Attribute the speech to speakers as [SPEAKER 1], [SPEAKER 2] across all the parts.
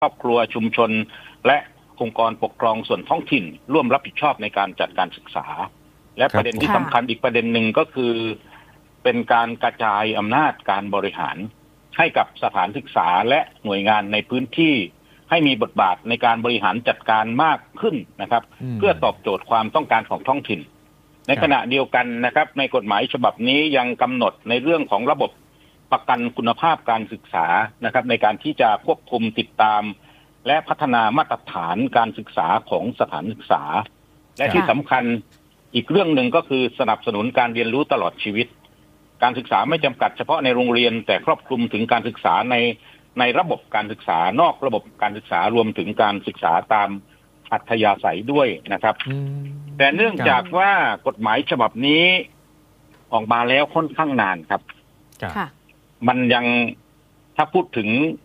[SPEAKER 1] ครอบครัวชุมชนและองค์กรปกครองส่วนท้องถิ่นร่วมรับผิดชอบในการจัดการศึกษาและประเด็นที่สำคัญอีกประเด็นหนึ่งก็คือเป็นการกระจายอำนาจการบริหารให้กับสถานศึกษาและหน่วยงานในพื้นที่ให้มีบทบาทในการบริหารจัดการมากขึ้นนะครับเพื่อตอบโจทย์ความต้องการของท้องถิ่นในขณะเดียวกันนะครับในกฎหมายฉบับนี้ยังกำหนดในเรื่องของระบบประกันคุณภาพการศึกษานะครับในการที่จะควบคุมติดตามและพัฒนามาตรฐานการศึกษาของสถานศึกษาและที่สำคัญอีกเรื่องหนึ่งก็คือสนับสนุนการเรียนรู้ตลอดชีวิตการศึกษาไม่จำกัดเฉพาะในโรงเรียนแต่ครอบคลุมถึงการศึกษาในระบบการศึกษานอกระบบการศึกษารวมถึงการศึกษาตามอัธยาศัยด้วยนะครับแต่เนื่องจากว่ากฎหมายฉบับนี้ออกมาแล้วค่อนข้างนานครับมันยังถ้าพูดถึง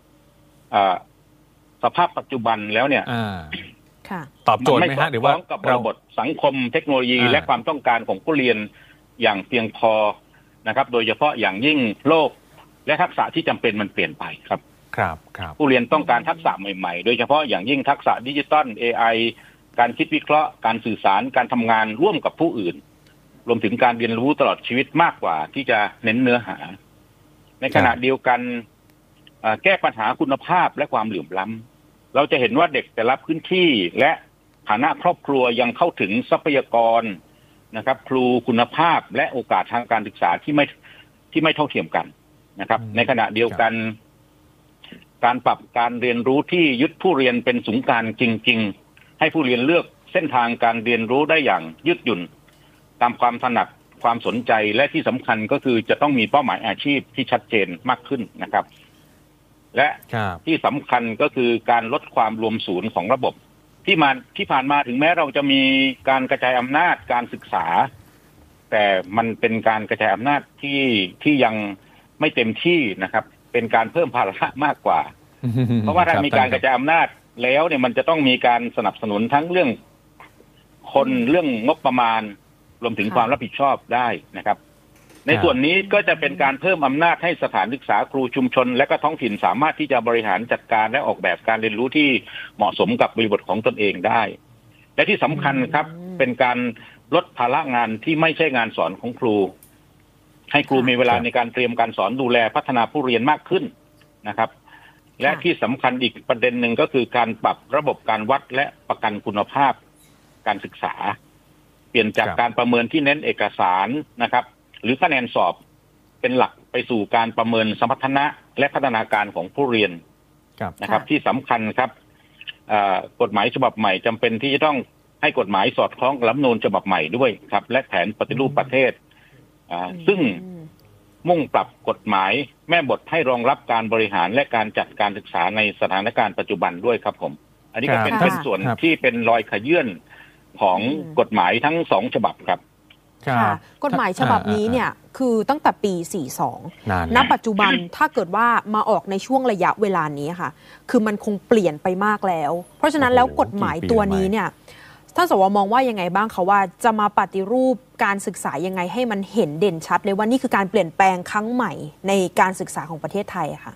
[SPEAKER 1] สภาพปัจจุบันแล้วเนี่ย
[SPEAKER 2] ตอบโจทย์ไหมฮะหรือว่า
[SPEAKER 1] กับบริบทสังคมเทคโนโลยีและความต้องการของผู้เรียนอย่างเพียงพอนะครับโดยเฉพาะอย่างยิ่งโลกและทักษะที่จำเป็นมันเปลี่ยนไปครับผู้เรียนต้องการทักษะใหม่ๆโดยเฉพาะอย่างยิ่งทักษะดิจิตอล AI การคิดวิเคราะห์การสื่อสารการทำงานร่วมกับผู้อื่นรวมถึงการเรียนรู้ตลอดชีวิตมากกว่าที่จะเน้นเนื้อหาในขณะเดียวกันแก้ปัญหาคุณภาพและความเหลื่อมล้ำเราจะเห็นว่าเด็กแต่ละพื้นที่และฐานะครอบครัวยังเข้าถึงทรัพยากรนะครับครูคุณภาพและโอกาสทางการศึกษาที่ไม่เท่าเทียมกันนะครับในขณะเดียวกันการปรับการเรียนรู้ที่ยึดผู้เรียนเป็นศูนย์กลางจริงๆให้ผู้เรียนเลือกเส้นทางการเรียนรู้ได้อย่างยืดหยุ่นตามความถนัดความสนใจและที่สำคัญก็คือจะต้องมีเป้าหมายอาชีพที่ชัดเจนมากขึ้นนะครับและที่สำคัญก็คือการลดความรวมศูนย์ของระบบที่ผ่านมาถึงแม้เราจะมีการกระจายอำนาจการศึกษาแต่มันเป็นการกระจายอำนาจที่ยังไม่เต็มที่นะครับเป็นการเพิ่มภาระมากกว่าเพราะว่าถ้ามีการกระจายอำนาจแล้วเนี่ยมันจะต้องมีการสนับสนุนทั้งเรื่องคนเรื่องงบประมาณรวมถึงความรับผิดชอบได้นะครับในส่วนนี้ก็จะเป็นการเพิ่มอำนาจให้สถานศึกษาครูชุมชนและก็ท้องถิ่นสามารถที่จะบริหารจัดการและออกแบบการเรียนรู้ที่เหมาะสมกับบริบทของตนเองได้และที่สำคัญครับเป็นการลดภาระงานที่ไม่ใช่งานสอนของครูให้ครูมีเวลาในการเตรียมการสอนดูแลพัฒนาผู้เรียนมากขึ้นนะครับและที่สำคัญอีกประเด็นหนึ่งก็คือการปรับระบบการวัดและประกันคุณภาพการศึกษาเปลี่ยนจากการประเมินที่เน้นเอกสารนะครับหรือคะแนนสอบเป็นหลักไปสู่การประเมินสมรรถนะและพัฒนาการของผู้เรียนนะครับที่สำคัญครับกฎหมายฉบับใหม่จำเป็นที่จะต้องให้กฎหมายสอดคล้องกับรัฐธรรมนูญฉบับใหม่ด้วยครับและแผนปฏิรูปประเทศซึ่งมุ่งปรับกฎหมายแม่บทให้รองรับการบริหารและการจัดการศึกษาในสถานการณ์ปัจจุบันด้วยครับผมอันนี้ก็เป็นส่วนที่เป็นรอยขยื่นของกฎหมายทั้งสองฉบับครับ
[SPEAKER 3] กฎหมายฉบับนี้เนี่ยคือตั้งแต่ปี 42 ณ ปัจจุบันถ้าเกิดว่ามาออกในช่วงระยะเวลานี้ค่ะคือมันคงเปลี่ยนไปมากแล้วเพราะฉะนั้นแล้วกฎหมายตัวนี้เนี่ยท่านสวมองว่ายังไงบ้างคะว่าจะมาปฏิรูปการศึกษายังไงให้มันเห็นเด่นชัดเลยว่านี่คือการเปลี่ยนแปลงครั้งใหม่ในการศึกษาของประเทศไทยค่ะ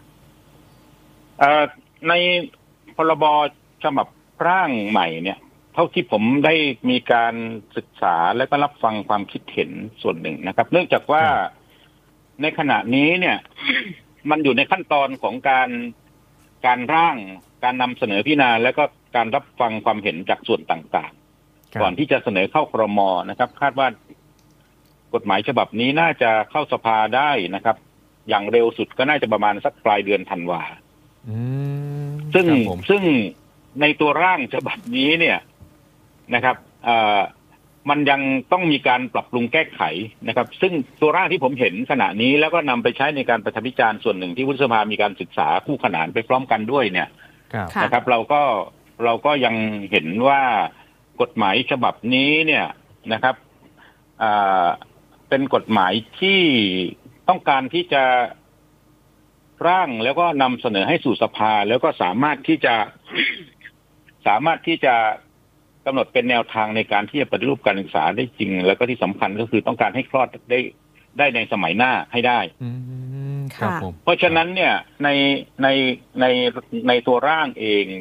[SPEAKER 1] ในพรบฉบับร่างใหม่เนี่ยเท่าที่ผมได้มีการศึกษาและก็รับฟังความคิดเห็นส่วนหนึ่งนะครับเนื่องจากว่าในขณะนี้เนี่ย มันอยู่ในขั้นตอนของการร่างการนำเสนอพิจารณาและก็การรับฟังความเห็นจากส่วนต่างๆก่อนที่จะเสนอเข้าครม.นะครับคาดว่ากฎหมายฉบับนี้น่าจะเข้าสภาได้นะครับอย่างเร็วสุดก็น่าจะประมาณสักปลายเดือนธันวาซึ่งในตัวร่างฉบับนี้เนี่ยนะครับมันยังต้องมีการปรับปรุงแก้ไขนะครับซึ่งตัวร่างที่ผมเห็นขณะนี้แล้วก็นำไปใช้ในการประชาพิจารณ์ส่วนหนึ่งที่วุฒิสภามีการศึกษาคู่ขนานไปพร้อมกันด้วยเนี่ยนะครับเราก็ยังเห็นว่ากฎหมายฉบับนี้เนี่ยนะครับเป็นกฎหมายที่ต้องการที่จะร่างแล้วก็นำเสนอให้สู่สภาแล้วก็สามารถที่จะกำหนดเป็นแนวทางในการที่จะปฏิรูปการศึกษาได้จริงแล้วก็ที่สำคัญก็คือต้องการให้คลอดได้ในสมัยหน้าให้ได้
[SPEAKER 2] ครับผม
[SPEAKER 1] เพราะฉะนั้นเนี่ยในในตัวร่างเอง